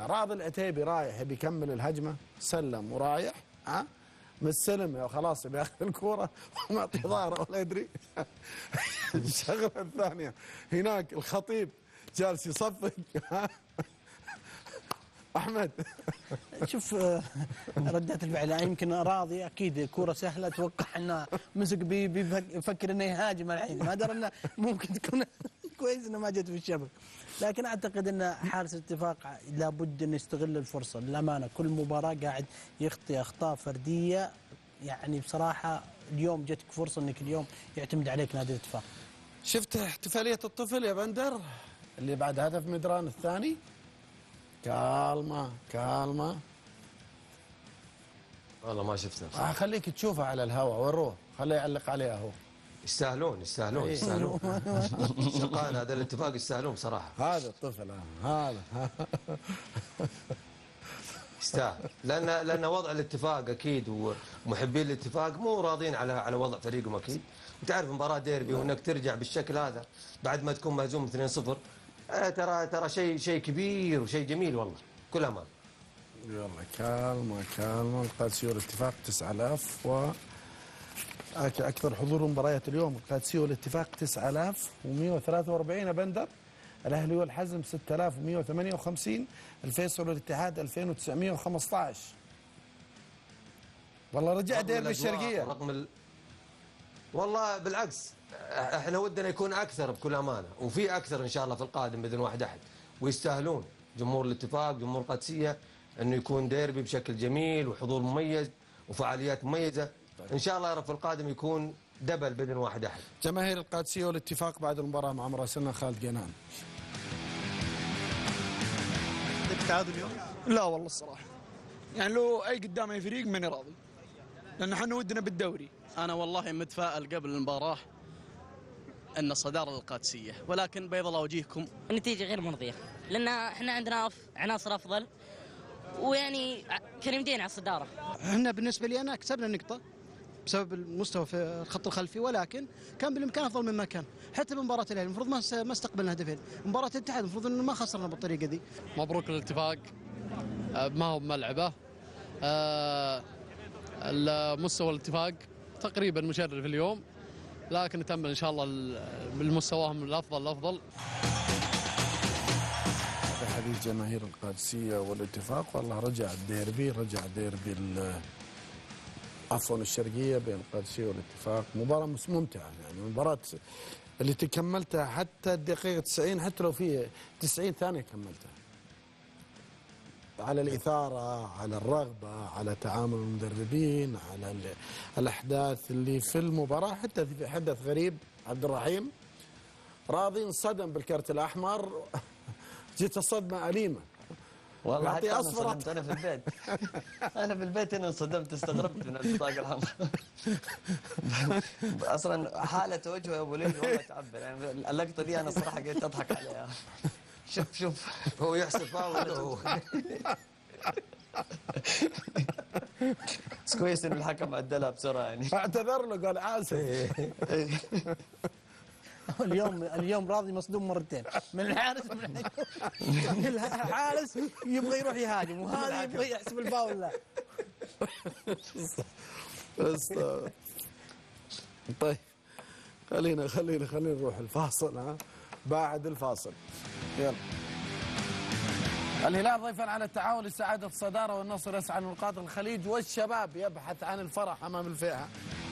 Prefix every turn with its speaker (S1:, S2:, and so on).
S1: راضي العتيبي رايح بيكمل الهجمه، سلم ورايح، مستلم خلاص بياخذ الكوره ومعطي ظهره ولا يدري. الشغله الثانيه هناك الخطيب جالس يصفق. احمد
S2: شوف ردة الفعل يمكن راضي اكيد كوره سهله، اتوقع انه مسك بيفكر انه يهاجم الحين، ما درى انه ممكن تكون كويس انه ما جت في الشبك. لكن اعتقد ان حارس الاتفاق لابد انه يستغل الفرصه للامانه، كل مباراه قاعد يخطي اخطاء فرديه، يعني بصراحه اليوم جتك فرصه انك اليوم يعتمد عليك نادي الاتفاق.
S1: شفت احتفاليه الطفل يا بندر اللي بعد هدف مدران الثاني؟ كالمة كالمة
S3: والله ما شفتها.
S1: خليك تشوفها على الهواء، وروه خليه يعلق عليها هو.
S3: يستاهلون شقان هذا الاتفاق يستاهلون بصراحه.
S1: هذا الطفل هذا
S3: يستاهل، لان وضع الاتفاق اكيد ومحبين الاتفاق مو راضين على وضع فريقهم اكيد. انت عارف مباراه ديربي وانك ترجع بالشكل هذا بعد ما تكون مهزوم 2-0، ترى شيء كبير وشيء جميل والله، كل امان.
S1: يلا كالمة القادسية والاتفاق 9000 اكثر حضور مباريات اليوم القادسية والاتفاق 9143 يا بندر. الاهلي والحزم 6158، الفيصل والاتحاد 2915. والله رجع ديربي الشرقية.
S3: والله بالعكس احنا ودنا يكون اكثر بكل امانه، وفي اكثر ان شاء الله في القادم باذن واحد احد، ويستاهلون جمهور الاتفاق جمهور القادسيه انه يكون ديربي بشكل جميل وحضور مميز وفعاليات مميزه. ان شاء الله يا رب في القادم يكون دبل باذن واحد احد.
S1: جماهير القادسيه والاتفاق بعد المباراه مع مراسلنا خالد جنان.
S4: التعادل اليوم؟ لا والله الصراحه، يعني لو اي قدام اي فريق ماني راضي، لان احنا ودنا بالدوري.
S5: أنا والله متفائل قبل المباراة أن الصدارة للقادسية، ولكن بيض الله وجيهكم.
S6: النتيجة غير مرضية، لأن احنا عندنا عناصر أفضل، ويعني كان يمدينا على الصدارة.
S7: احنا بالنسبة لي أنا كسبنا النقطة بسبب المستوى في الخط الخلفي، ولكن كان بالإمكان أفضل مما كان. حتى بمباراة الأهلي المفروض ما استقبلنا هدفين، مباراة الاتحاد المفروض إنه ما خسرنا بالطريقة دي.
S8: مبروك الاتفاق، ما هو بملعبه. المستوى الاتفاق تقريبا مشرف اليوم، لكن نتأمل إن شاء الله بالمستواهم الأفضل.
S1: حديث جماهير القادسية والاتفاق، والله رجع الديربي عفوا الشرقية بين القادسية والاتفاق. مباراة ممتعة، يعني مباراة اللي تكملتها حتى الدقيقة 90، حتى لو في 90 ثانية كملتها، على الإثارة، على الرغبة، على تعامل المدربين، على الأحداث اللي في المباراة. حتى في حدث غريب عبد الرحيم راضي انصدم بالكرت الأحمر. جيت الصدمة أليمة
S9: والله. حتى أنا انصدمت أنا في البيت. أنا في البيت هنا انصدمت، استغربت من البطاقة الحمراء. أصلا حالة وجهه يا أبو ليل والله تعبر، يعني اللقطة دي أنا الصراحة قلت أضحك عليها. شوف
S3: هو يحسب فاول هو.
S9: بس كويس إن الحكم عدلها بسرعة، يعني
S1: اعتذر له قال آسف.
S2: اليوم راضي مصدوم مرتين من الحارس من الحارس يبغى يروح يهاجم، وهذا يبغى يحسب الفاول. لا
S1: طيب خلينا نروح الفاصل. بعد الفاصل يلا. الهلال ضيفا على التعاون لاستعادة الصدارة، والنصر يسعى لنقاط الخليج، والشباب يبحث عن الفرح أمام الفيحة.